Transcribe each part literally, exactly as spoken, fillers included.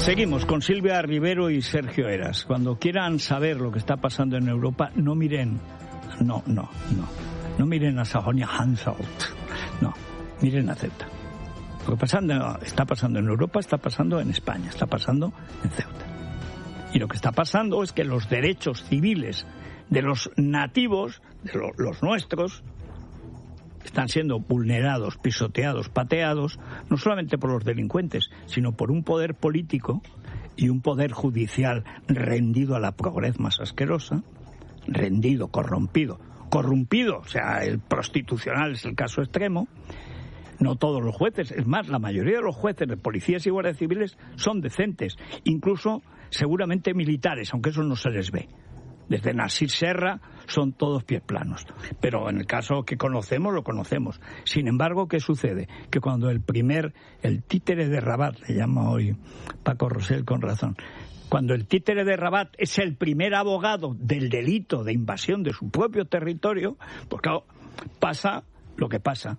Seguimos con Silvia Rivero y Sergio Heras. Cuando quieran saber lo que está pasando en Europa, no miren, no, no, no, no miren a Sajonia-Anhalt, no, miren a Ceuta. Lo que pasando, está pasando en Europa está pasando en España, está pasando en Ceuta. Y lo que está pasando es que los derechos civiles de los nativos, de lo, los nuestros, están siendo vulnerados, pisoteados, pateados, no solamente por los delincuentes, sino por un poder político y un poder judicial rendido a la pobreza más asquerosa, rendido, corrompido, corrompido, o sea, el prostitucional es el caso extremo. No todos los jueces, es más, la mayoría de los jueces de policías y guardias civiles son decentes, incluso seguramente militares, aunque eso no se les ve. Desde Nasir Serra son todos pies planos. Pero en el caso que conocemos, lo conocemos. Sin embargo, ¿qué sucede? Que cuando el primer, el títere de Rabat, le llama hoy Paco Rosell con razón, cuando el títere de Rabat es el primer abogado del delito de invasión de su propio territorio, pues claro, pasa lo que pasa.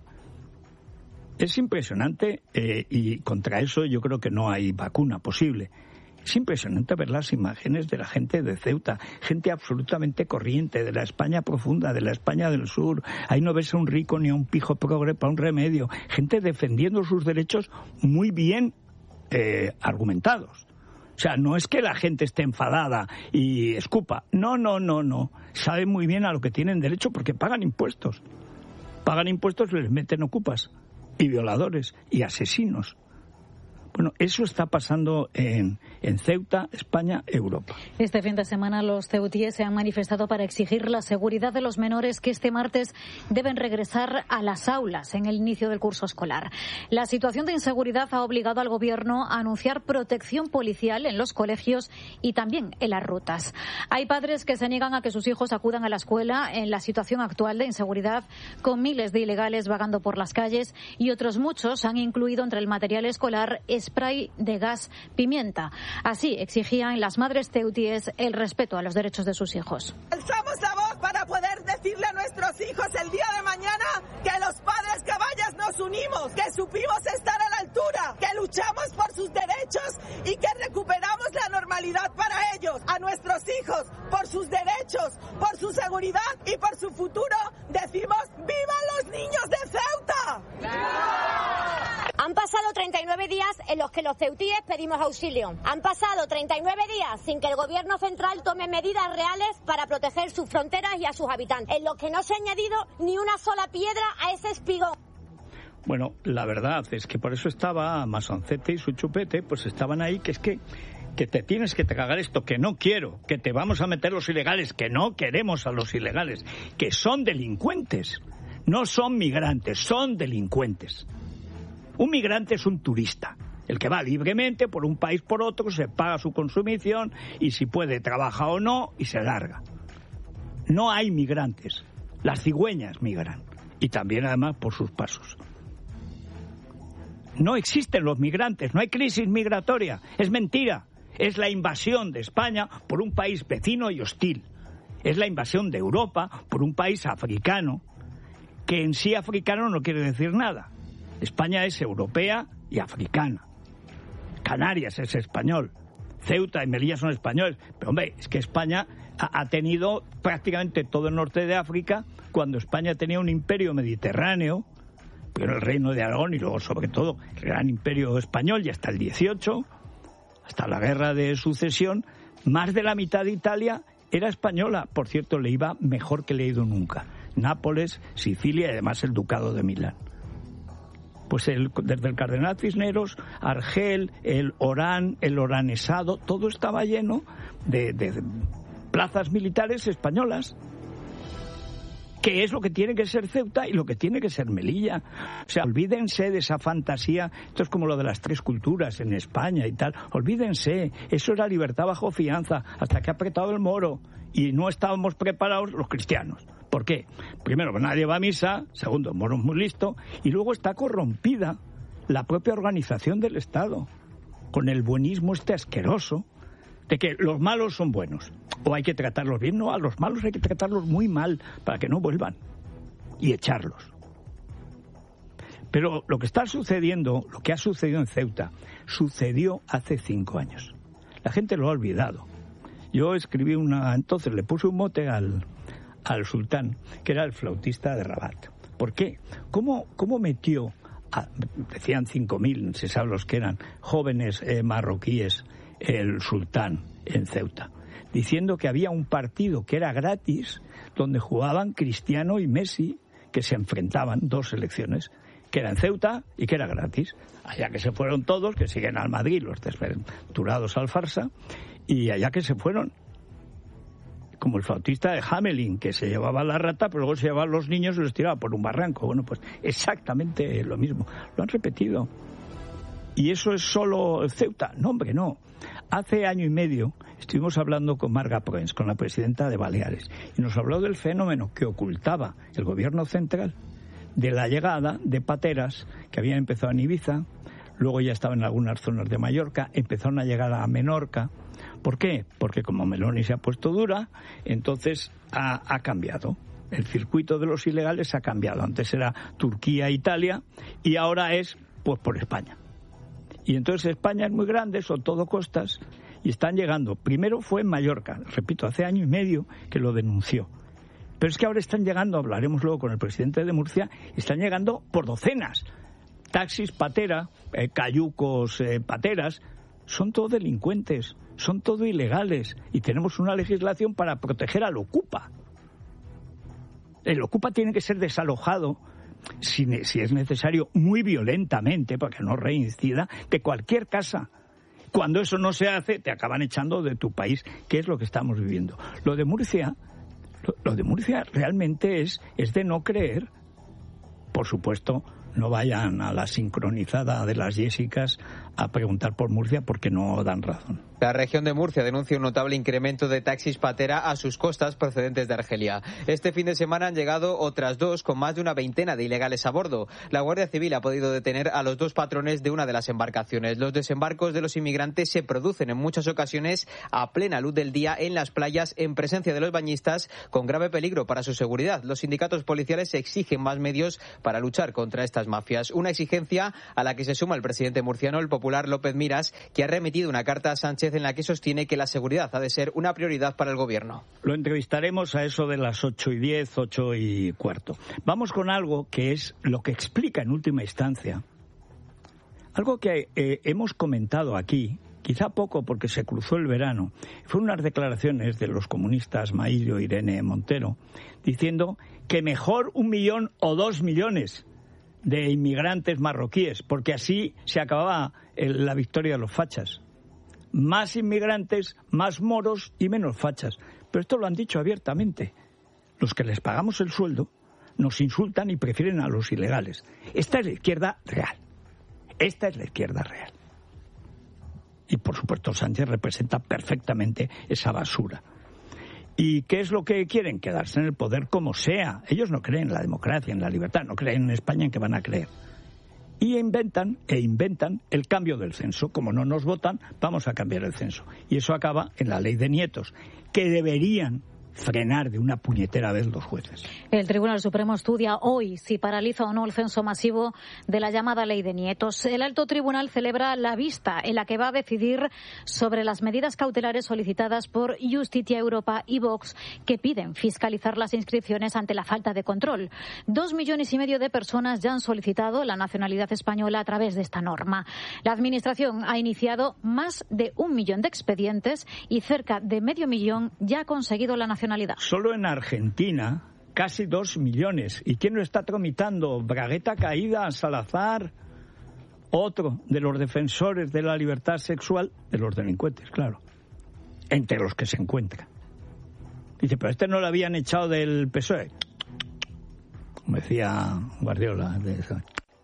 Es impresionante eh, y contra eso yo creo que no hay vacuna posible. Es impresionante ver las imágenes de la gente de Ceuta, gente absolutamente corriente, de la España profunda, de la España del sur. Ahí no ves a un rico ni a un pijo progre para un remedio. Gente defendiendo sus derechos muy bien eh, argumentados. O sea, no es que la gente esté enfadada y escupa. No, no, no, no. Saben muy bien a lo que tienen derecho porque pagan impuestos. Pagan impuestos y les meten ocupas, y violadores, y asesinos. Bueno, eso está pasando en, en Ceuta, España, Europa. Este fin de semana los ceutíes se han manifestado para exigir la seguridad de los menores que este martes deben regresar a las aulas en el inicio del curso escolar. La situación de inseguridad ha obligado al gobierno a anunciar protección policial en los colegios y también en las rutas. Hay padres que se niegan a que sus hijos acudan a la escuela en la situación actual de inseguridad, con miles de ilegales vagando por las calles, y otros muchos han incluido entre el material escolar spray de gas pimienta. Así exigían las madres ceutíes el respeto a los derechos de sus hijos. Alzamos la voz para poder decirle a nuestros hijos el día de mañana que los padres caballas nos unimos, que supimos estar a la altura, que luchamos por sus derechos y que recuperamos la normalidad para ellos, a nuestros hijos, por sus derechos, por su seguridad y por su futuro. Decimos ¡vivan los niños de Ceuta! Han pasado treinta y nueve días en los que los ceutíes pedimos auxilio. Han pasado treinta y nueve días sin que el gobierno central tome medidas reales para proteger sus fronteras y a sus habitantes, en los que no se ha añadido ni una sola piedra a ese espigón. Bueno, la verdad es que por eso estaba Masoncete y su chupete, pues estaban ahí, que es que que te tienes que tragar esto, que no quiero, que te vamos a meter los ilegales, que no queremos a los ilegales, que son delincuentes, no son migrantes, son delincuentes. Un migrante es un turista, el que va libremente por un país por otro, se paga su consumición y si puede trabaja o no y se larga. No hay migrantes, las cigüeñas migran y también además por sus pasos. No existen los migrantes, no hay crisis migratoria, es mentira. Es la invasión de España por un país vecino y hostil. Es la invasión de Europa por un país africano, que en sí africano no quiere decir nada. España es europea y africana. Canarias es español. Ceuta y Melilla son españoles. Pero hombre, es que España ha, ha tenido prácticamente todo el norte de África cuando España tenía un imperio mediterráneo, pero el reino de Aragón y luego sobre todo el gran imperio español y hasta el dieciocho, hasta la guerra de sucesión, más de la mitad de Italia era española. Por cierto, le iba mejor que le ha ido nunca. Nápoles, Sicilia y además el ducado de Milán. Pues el, desde el Cardenal Cisneros, Argel, el Orán, el Oranesado, todo estaba lleno de, de plazas militares españolas. Que es lo que tiene que ser Ceuta y lo que tiene que ser Melilla. O sea, olvídense de esa fantasía. Esto es como lo de las tres culturas en España y tal. Olvídense, eso era libertad bajo fianza, hasta que ha apretado el moro. Y no estábamos preparados los cristianos. ¿Por qué? Primero, que nadie va a misa. Segundo, el moro es muy listo. Y luego está corrompida la propia organización del Estado, con el buenismo este asqueroso, de que los malos son buenos, o hay que tratarlos bien. No, a los malos hay que tratarlos muy mal para que no vuelvan y echarlos. Pero lo que está sucediendo, lo que ha sucedido en Ceuta, sucedió hace cinco años. La gente lo ha olvidado. Yo escribí una... Entonces le puse un mote al, al sultán, que era el flautista de Rabat. ¿Por qué? ¿Cómo, cómo metió, a, decían cinco mil, se sabe los que eran, jóvenes eh, marroquíes, el sultán en Ceuta? Diciendo que había un partido que era gratis, donde jugaban Cristiano y Messi, que se enfrentaban, dos selecciones, que era en Ceuta y que era gratis. Allá que se fueron todos, que siguen al Madrid, los desventurados al Farsa, y allá que se fueron. Como el flautista de Hamelin, que se llevaba la rata, pero luego se llevaba a los niños y los tiraba por un barranco. Bueno, pues exactamente lo mismo. Lo han repetido. ¿Y eso es solo Ceuta? No, hombre, no. Hace año y medio estuvimos hablando con Marga Proens, con la presidenta de Baleares, y nos habló del fenómeno que ocultaba el gobierno central de la llegada de pateras que habían empezado en Ibiza, luego ya estaban en algunas zonas de Mallorca, empezaron a llegar a Menorca. ¿Por qué? Porque como Meloni se ha puesto dura, entonces ha, ha cambiado. El circuito de los ilegales ha cambiado. Antes era Turquía, Italia, y ahora es pues por España. Y entonces España es muy grande, son todo costas, y están llegando. Primero fue en Mallorca, repito, hace año y medio que lo denunció. Pero es que ahora están llegando, hablaremos luego con el presidente de Murcia, están llegando por docenas. Taxis, patera, eh, cayucos, eh, pateras, son todos delincuentes, son todo ilegales. Y tenemos una legislación para proteger al ocupa. El ocupa tiene que ser desalojado, si, si es necesario, muy violentamente, porque no reincida, de cualquier casa. Cuando eso no se hace, te acaban echando de tu país, que es lo que estamos viviendo. Lo de Murcia... Lo de Murcia realmente es, es de no creer. Por supuesto, no vayan a la sincronizada de las Jessicas a preguntar por Murcia porque no dan razón. La región de Murcia denuncia un notable incremento de taxis patera a sus costas procedentes de Argelia. Este fin de semana han llegado otras dos con más de una veintena de ilegales a bordo. La Guardia Civil ha podido detener a los dos patrones de una de las embarcaciones. Los desembarcos de los inmigrantes se producen en muchas ocasiones a plena luz del día en las playas en presencia de los bañistas, con grave peligro para su seguridad. Los sindicatos policiales exigen más medios para luchar contra estas mafias. Una exigencia a la que se suma el presidente murciano, el popular López Miras, que ha remitido una carta a Sánchez en la que sostiene que la seguridad ha de ser una prioridad para el gobierno. Lo entrevistaremos a eso de las ocho y diez, ocho y cuarto. Vamos con algo que es lo que explica en última instancia, algo que eh, hemos comentado aquí, quizá poco porque se cruzó el verano. Fueron unas declaraciones de los comunistas Maíllo, Irene Montero, diciendo que mejor un millón o dos millones de inmigrantes marroquíes, porque así se acababa el, la victoria de los fachas. Más inmigrantes, más moros y menos fachas. Pero esto lo han dicho abiertamente. Los que les pagamos el sueldo nos insultan y prefieren a los ilegales. Esta es la izquierda real. Esta es la izquierda real. Y por supuesto Sánchez representa perfectamente esa basura. ¿Y qué es lo que quieren? Quedarse en el poder como sea. Ellos no creen en la democracia, en la libertad, no creen en España, en que van a creer. Y inventan, e inventan el cambio del censo. Como no nos votan, vamos a cambiar el censo. Y eso acaba en la ley de nietos, que deberían frenar de una puñetera vez los jueces. El Tribunal Supremo estudia hoy si paraliza o no el censo masivo de la llamada Ley de Nietos. El Alto Tribunal celebra la vista en la que va a decidir sobre las medidas cautelares solicitadas por Justicia Europa y Vox, que piden fiscalizar las inscripciones ante la falta de control. Dos millones y medio de personas ya han solicitado la nacionalidad española a través de esta norma. La Administración ha iniciado más de un millón de expedientes y cerca de medio millón ya ha conseguido la nacionalidad. Solo en Argentina, casi dos millones. ¿Y quién lo está tramitando? Bragueta Caída, Salazar, otro de los defensores de la libertad sexual, de los delincuentes, claro, entre los que se encuentra. Dice, pero este no lo habían echado del P S O E. Como decía Guardiola. De esa.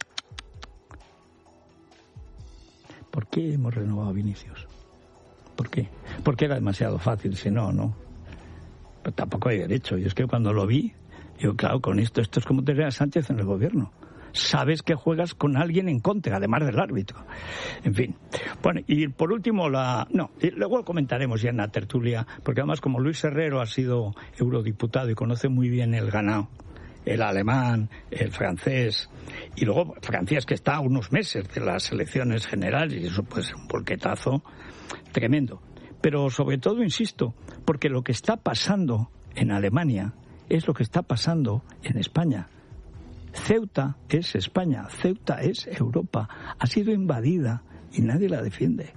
¿Por qué hemos renovado a Vinicius? ¿Por qué? Porque era demasiado fácil, si no, no. Pero tampoco hay derecho. Y es que cuando lo vi, digo, claro, con esto, esto es como tener a Sánchez en el gobierno. Sabes que juegas con alguien en contra, además del árbitro. En fin. Bueno, y por último, la no, y luego lo comentaremos ya en la tertulia, porque además como Luis Herrero ha sido eurodiputado y conoce muy bien el ganado, el alemán, el francés, y luego Francia es que está a unos meses de las elecciones generales, y eso puede ser un volquetazo tremendo. Pero sobre todo, insisto, porque lo que está pasando en Alemania es lo que está pasando en España. Ceuta es España, Ceuta es Europa, ha sido invadida y nadie la defiende.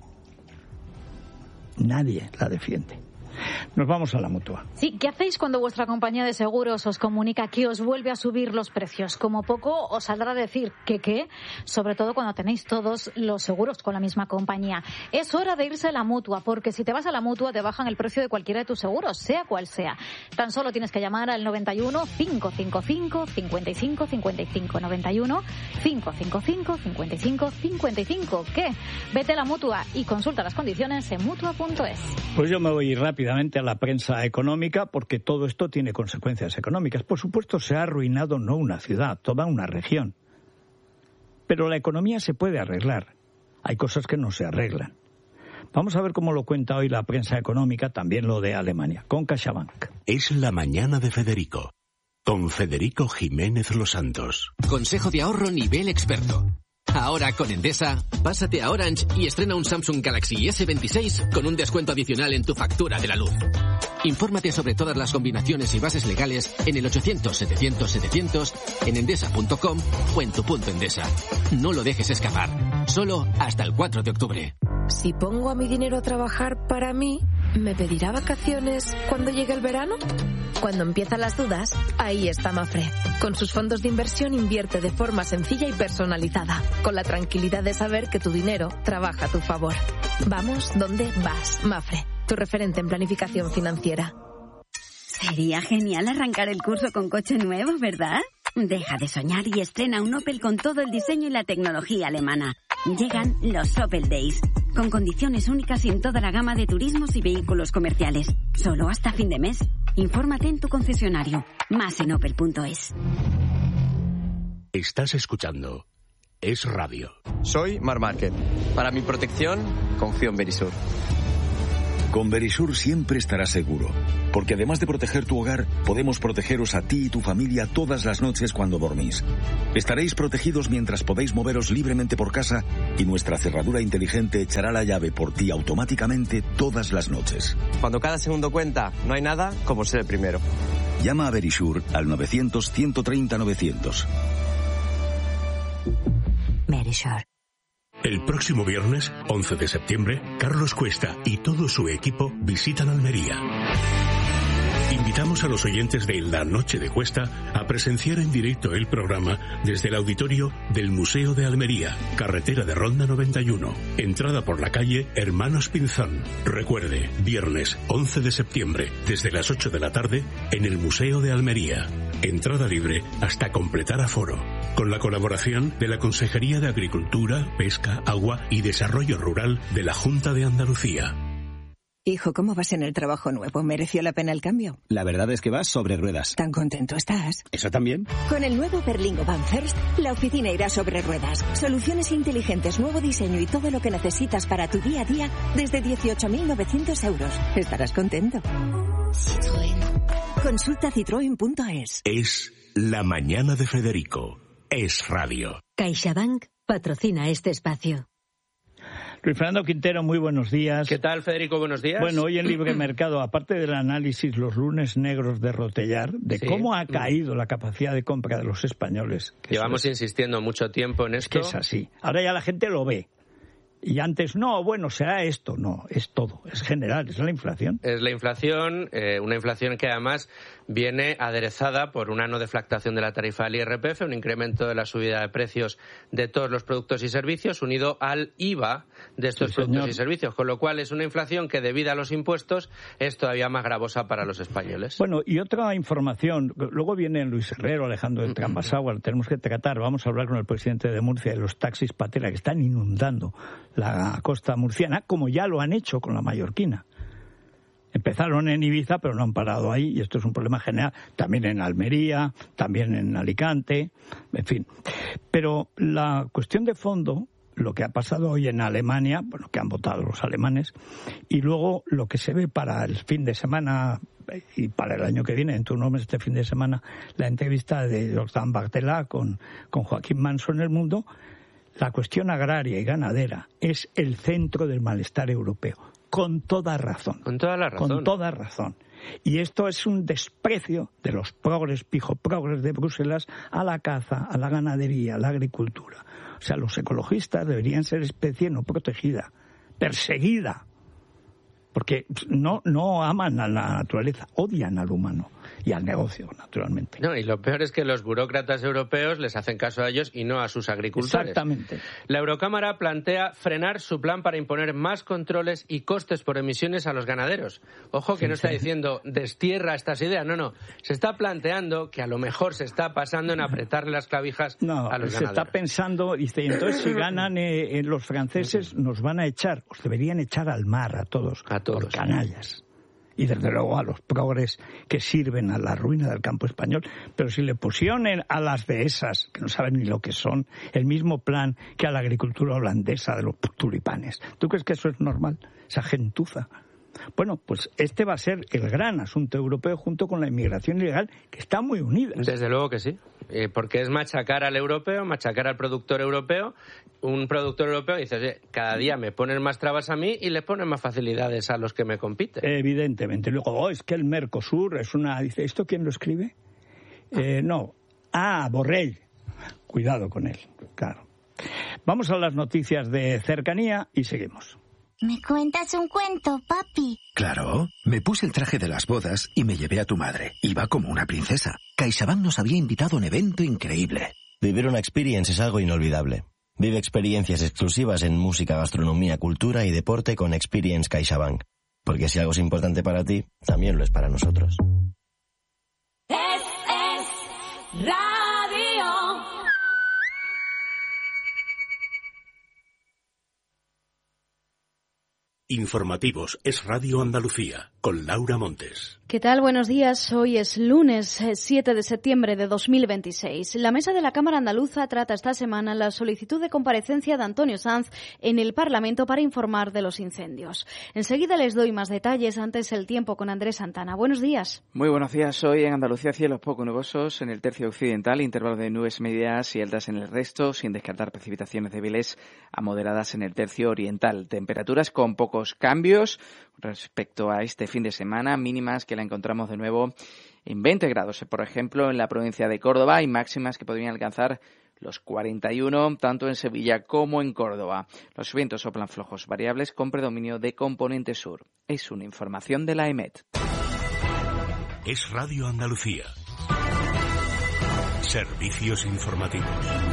Nadie la defiende. Nos vamos a la Mutua. Sí, ¿qué hacéis cuando vuestra compañía de seguros os comunica que os vuelve a subir los precios? Como poco os saldrá a decir que qué, sobre todo cuando tenéis todos los seguros con la misma compañía. Es hora de irse a la Mutua, porque si te vas a la Mutua te bajan el precio de cualquiera de tus seguros, sea cual sea. Tan solo tienes que llamar al noventa y uno, cinco cinco cinco, cincuenta y cinco cincuenta y cinco, noventa y uno, cinco cinco cinco, cincuenta y cinco cincuenta y cinco. ¿Qué? Vete a la Mutua y consulta las condiciones en mutua punto es. Pues yo me voy rápido a la prensa económica, porque todo esto tiene consecuencias económicas. Por supuesto, se ha arruinado no una ciudad, toda una región. Pero la economía se puede arreglar. Hay cosas que no se arreglan. Vamos a ver cómo lo cuenta hoy la prensa económica, también lo de Alemania, con CaixaBank. Es la mañana de Federico, con Federico Jiménez Los Santos. Consejo de ahorro nivel experto. Ahora con Endesa, pásate a Orange y estrena un Samsung Galaxy ese veintiséis con un descuento adicional en tu factura de la luz. Infórmate sobre todas las combinaciones y bases legales en el ochocientos, setecientos, setecientos, en endesa punto com o en tu punto Endesa. No lo dejes escapar. Solo hasta el cuatro de octubre. Si pongo a mi dinero a trabajar para mí, ¿me pedirá vacaciones cuando llegue el verano? Cuando empiezan las dudas, ahí está Mafre. Con sus fondos de inversión invierte de forma sencilla y personalizada, con la tranquilidad de saber que tu dinero trabaja a tu favor. Vamos donde vas, Mafre, tu referente en planificación financiera. Sería genial arrancar el curso con coche nuevo, ¿verdad? Deja de soñar y estrena un Opel con todo el diseño y la tecnología alemana. Llegan los Opel Days, con condiciones únicas en toda la gama de turismos y vehículos comerciales. Solo hasta fin de mes. Infórmate en tu concesionario. Más en opel punto es. Estás escuchando Es Radio. Soy Mar Márquez. Para mi protección, confío en Verisur. Con Verisur siempre estarás seguro, porque además de proteger tu hogar, podemos protegeros a ti y tu familia todas las noches cuando dormís. Estaréis protegidos mientras podéis moveros libremente por casa y nuestra cerradura inteligente echará la llave por ti automáticamente todas las noches. Cuando cada segundo cuenta, no hay nada como ser el primero. Llama a Verisur al novecientos, ciento treinta, novecientos. Verisur. El próximo viernes, once de septiembre, Carlos Cuesta y todo su equipo visitan Almería. Invitamos a los oyentes de La Noche de Cuesta a presenciar en directo el programa desde el auditorio del Museo de Almería, carretera de Ronda noventa y uno, entrada por la calle Hermanos Pinzón. Recuerde, viernes once de septiembre, desde las ocho de la tarde, en el Museo de Almería. Entrada libre hasta completar aforo. Con la colaboración de la Consejería de Agricultura, Pesca, Agua y Desarrollo Rural de la Junta de Andalucía. Hijo, ¿cómo vas en el trabajo nuevo? ¿Mereció la pena el cambio? La verdad es que vas sobre ruedas. ¿Tan contento estás? ¿Eso también? Con el nuevo Berlingo Van First, la oficina irá sobre ruedas. Soluciones inteligentes, nuevo diseño y todo lo que necesitas para tu día a día desde dieciocho mil novecientos euros. Estarás contento. Citroën. Consulta citroen punto es. Es la mañana de Federico. Es Radio. CaixaBank patrocina este espacio. Luis Fernando Quintero, muy buenos días. ¿Qué tal, Federico? Buenos días. Bueno, hoy en Libre Mercado, aparte del análisis los lunes negros de Rotellar, de sí. cómo ha caído la capacidad de compra de los españoles. Llevamos es, insistiendo mucho tiempo en esto. Es que es así. Ahora ya la gente lo ve. Y antes, no, bueno, será esto. No, es todo, es general, es la inflación. Es la inflación, eh, una inflación que además viene aderezada por una no deflactación de la tarifa del I R P F, un incremento de la subida de precios de todos los productos y servicios, unido al I V A de estos sí, productos señor. y servicios, con lo cual es una inflación que, debido a los impuestos, es todavía más gravosa para los españoles. Bueno, y otra información, luego viene Luis Herrero, Alejandro de Trambaságua, tenemos que tratar, vamos a hablar con el presidente de Murcia de los taxis patera que están inundando la costa murciana, como ya lo han hecho con la mallorquina. Empezaron en Ibiza, pero no han parado ahí, y esto es un problema general, también en Almería, también en Alicante, en fin. Pero la cuestión de fondo, lo que ha pasado hoy en Alemania, bueno, que han votado los alemanes, y luego lo que se ve para el fin de semana y para el año que viene, en tu nombre este fin de semana, la entrevista de Jordan Bartela con, con Joaquín Manso en El Mundo, la cuestión agraria y ganadera es el centro del malestar europeo, con toda razón. Con toda la razón. Con toda razón. Y esto es un desprecio de los progres, pijo progres de Bruselas a la caza, a la ganadería, a la agricultura. O sea, los ecologistas deberían ser especie no protegida, perseguida, porque no, no aman a la naturaleza, odian al humano y al negocio, naturalmente. No, y lo peor es que los burócratas europeos les hacen caso a ellos y no a sus agricultores. Exactamente. La Eurocámara plantea frenar su plan para imponer más controles y costes por emisiones a los ganaderos. Ojo que sí, no está sí. diciendo destierra estas ideas, no, no. Se está planteando que a lo mejor se está pasando en apretarle las clavijas no, a los se ganaderos. Se está pensando, dice, entonces si ganan eh, eh, los franceses nos van a echar, os deberían echar al mar a todos, a todos por canallas. Y desde luego a los progres que sirven a la ruina del campo español. Pero si le pusieron a las dehesas, que no saben ni lo que son, el mismo plan que a la agricultura holandesa de los tulipanes, ¿tú crees que eso es normal? Esa gentuza. Bueno, pues este va a ser el gran asunto europeo junto con la inmigración ilegal, que está muy unida. Desde luego que sí, eh, porque es machacar al europeo, machacar al productor europeo. Un productor europeo dice, oye, cada día me ponen más trabas a mí y le ponen más facilidades a los que me compiten. Evidentemente. Luego, oh, es que el Mercosur es una... Dice, ¿esto quién lo escribe? Eh, no. Ah, Borrell. Cuidado con él, claro. Vamos a las noticias de cercanía y seguimos. ¿Me cuentas un cuento, papi? Claro. Me puse el traje de las bodas y me llevé a tu madre. Iba como una princesa. CaixaBank nos había invitado a un evento increíble. Vivir una experience es algo inolvidable. Vive experiencias exclusivas en música, gastronomía, cultura y deporte con Experience CaixaBank. Porque si algo es importante para ti, también lo es para nosotros. Es, es radio. Informativos Es Radio Andalucía, con Laura Montes. ¿Qué tal? Buenos días. Hoy es lunes siete de septiembre de dos mil veintiséis. La Mesa de la Cámara Andaluza trata esta semana la solicitud de comparecencia de Antonio Sanz en el Parlamento para informar de los incendios. Enseguida les doy más detalles, antes el tiempo con Andrés Santana. Buenos días. Muy buenos días. Hoy en Andalucía cielos poco nubosos en el tercio occidental, intervalo de nubes medias y altas en el resto, sin descartar precipitaciones débiles a moderadas en el tercio oriental. Temperaturas con pocos cambios respecto a este fin de semana, mínimas que la encontramos de nuevo en veinte grados, por ejemplo, en la provincia de Córdoba, y máximas que podrían alcanzar los cuarenta y uno, tanto en Sevilla como en Córdoba. Los vientos soplan flojos variables con predominio de componente sur. Es una información de la EMET. Es Radio Andalucía. Servicios informativos.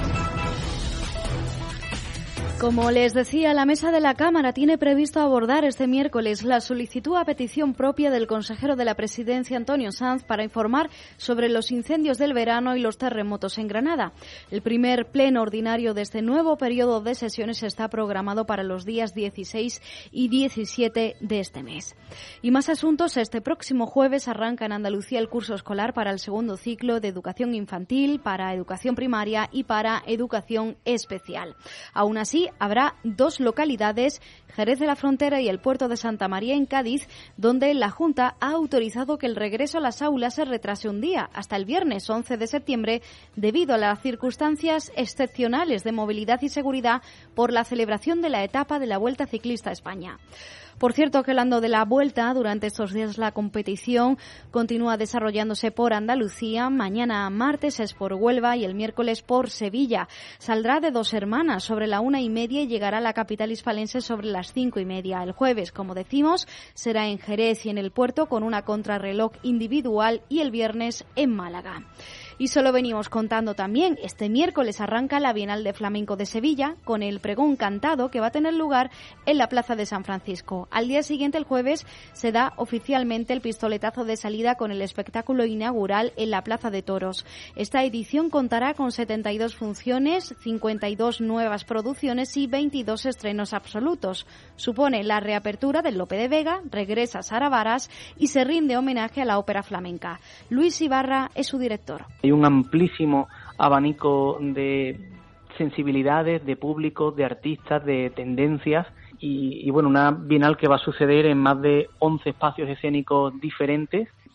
Como les decía, la Mesa de la Cámara tiene previsto abordar este miércoles la solicitud a petición propia del consejero de la Presidencia, Antonio Sanz, para informar sobre los incendios del verano y los terremotos en Granada. El primer pleno ordinario de este nuevo periodo de sesiones está programado para los días dieciséis y diecisiete de este mes. Y más asuntos, este próximo jueves arranca en Andalucía el curso escolar para el segundo ciclo de educación infantil, para educación primaria y para educación especial. Aún así, habrá dos localidades, Jerez de la Frontera y el puerto de Santa María en Cádiz, donde la Junta ha autorizado que el regreso a las aulas se retrase un día, hasta el viernes once de septiembre, debido a las circunstancias excepcionales de movilidad y seguridad por la celebración de la etapa de la Vuelta Ciclista a España. Por cierto, que hablando de la Vuelta, durante estos días la competición continúa desarrollándose por Andalucía. Mañana martes es por Huelva y el miércoles por Sevilla. Saldrá de Dos Hermanas sobre la una y media y llegará a la capital hispalense sobre las cinco y media. El jueves, como decimos, será en Jerez y en el puerto con una contrarreloj individual, y el viernes en Málaga. Y solo venimos contando también, este miércoles arranca la Bienal de Flamenco de Sevilla con el pregón cantado que va a tener lugar en la Plaza de San Francisco. Al día siguiente, el jueves, se da oficialmente el pistoletazo de salida con el espectáculo inaugural en la Plaza de Toros. Esta edición contará con setenta y dos funciones, cincuenta y dos nuevas producciones y veintidós estrenos absolutos. Supone la reapertura del Lope de Vega, regresa Sara Varas y se rinde homenaje a la ópera flamenca. Luis Ibarra es su director. Hay un amplísimo abanico de sensibilidades, de públicos, de artistas, de tendencias y, y bueno, una bienal que va a suceder en más de once espacios escénicos diferentes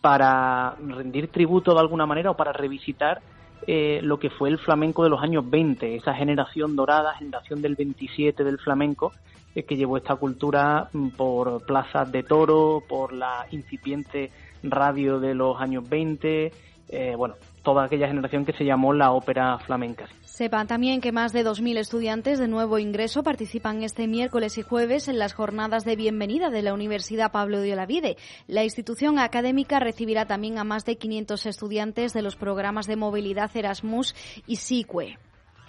para rendir tributo de alguna manera o para revisitar eh, lo que fue el flamenco de los años veinte, esa generación dorada, generación del veintisiete del flamenco, eh, que llevó esta cultura por plazas de toro, por la incipiente radio de los años veinte, eh, bueno, toda aquella generación que se llamó la ópera flamenca. Sepan también que más de dos mil estudiantes de nuevo ingreso participan este miércoles y jueves en las jornadas de bienvenida de la Universidad Pablo de Olavide. La institución académica recibirá también a más de quinientos estudiantes de los programas de movilidad Erasmus y SICUE.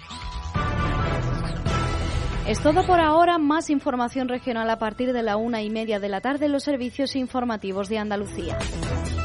Es todo por ahora. Más información regional a partir de la una y media de la tarde en los servicios informativos de Andalucía.